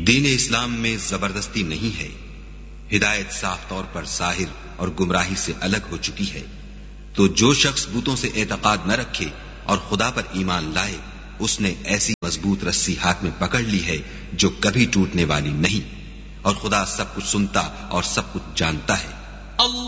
दीन इस्लाम में जबरदस्ती नहीं है। हिदायत साफ तौर पर जाहिर और गुमराही से अलग हो चुकी है। तो जो शख्स बूतों से एतकाद न रखे और खुदा पर ईमान लाए, उसने ऐसी मजबूत रस्सी हाथ में पकड़ ली है जो कभी टूटने वाली नहीं। और खुदा सब कुछ सुनता और सब कुछ जानता है।